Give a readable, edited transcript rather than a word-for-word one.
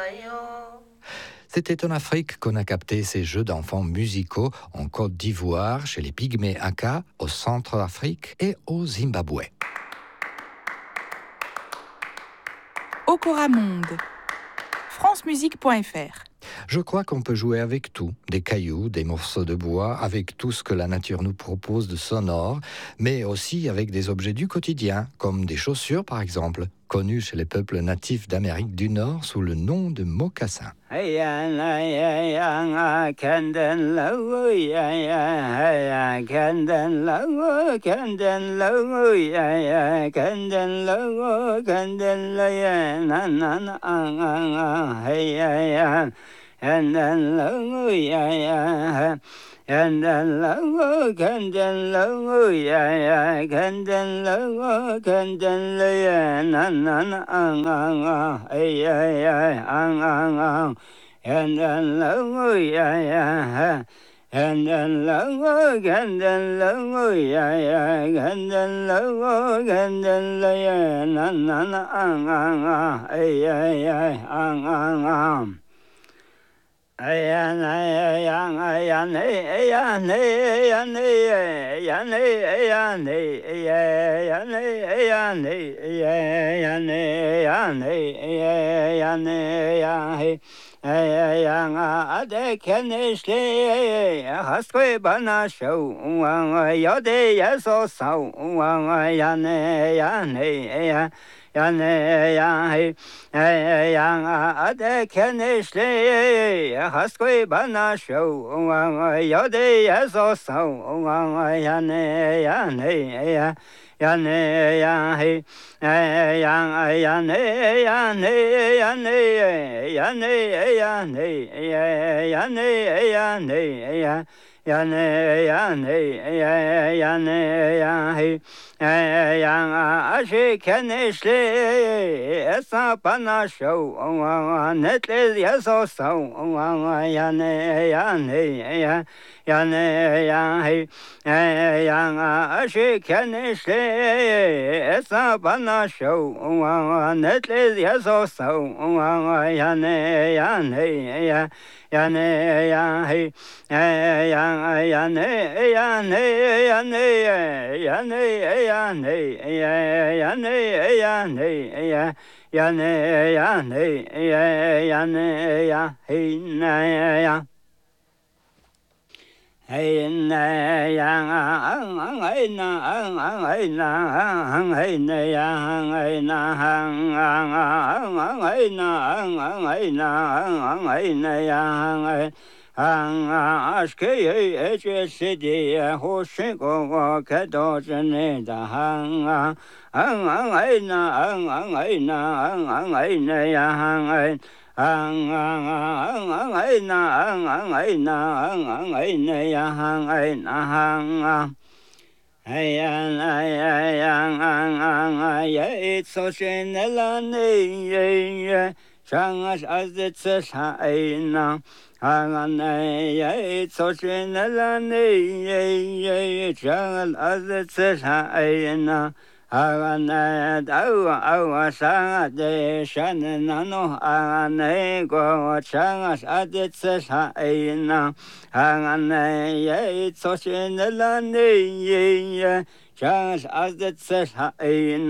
C'était en Afrique qu'on a capté ces jeux d'enfants musicaux en Côte d'Ivoire, chez les Pygmées Aka, au Centre-Afrique et au Zimbabwe. Okora Monde. francemusique.fr. Je crois qu'on peut jouer avec tout, des cailloux, des morceaux de bois, avec tout ce que la nature nous propose de sonore, mais aussi avec des objets du quotidien, comme des chaussures par exemple, connues chez les peuples natifs d'Amérique du Nord sous le nom de mocassins. And then love, yeah, and then love, and then love, yeah, and then love, and then yeah, na na na, and then love, yeah. And then love, and then love, yeah, and then love, and then yeah, na na na, Haskoi bana show yode yaso so yane yane yane yane yane yane yane yane yane yang ashe keneshle esa pana show netle yaso so yane yang ashe keneshle esa pana show netle yaso so it's so shinelani changas as it's a shina it's so shinelani changas as it's a shina de shanano ane go changas as it's a shina it's so shinelani changas as it's a shina